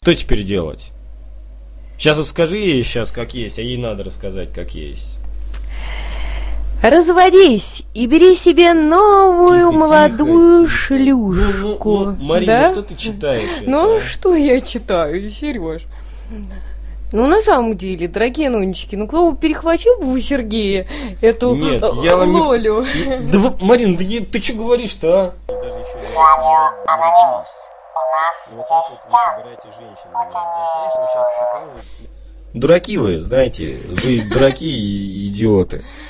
Что теперь делать? Сейчас вот скажи ей сейчас как есть, а ей надо рассказать как есть. Разводись и бери себе новую молодую шлюшку. Марина, да? что ты читаешь? Ну, что я читаю, Сереж? Ну, на самом деле, дорогие нонечки, ну, кто бы перехватил бы у Сергея эту Лолю? Да, Марина, ты что говоришь-то, а? Радио Анонимус. У нас есть чат. Дураки вы, знаете, вы дураки и идиоты.